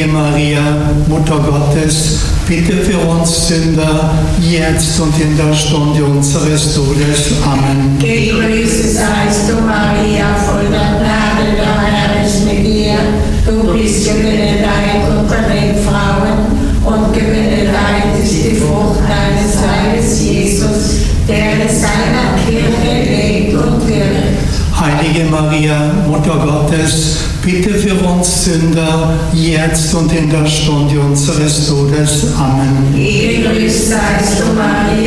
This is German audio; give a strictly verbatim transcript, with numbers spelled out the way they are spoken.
Heilige Maria, Mutter Gottes, bitte für uns Sünder, jetzt und in der Stunde unseres Todes. Amen. Gegrüßet seist du, Maria, voll der Gnade, der Herr ist mit dir. Du bist gebenedeit unter den Frauen und gebenedeit ist die Frucht deines Leibes, Jesus, der in seiner Kirche lebt und wirkt. Heilige Maria, Mutter Gottes, bitte für uns Sünder, jetzt und in der Stunde unseres Todes. Amen. Gegrüßet seist du, Maria,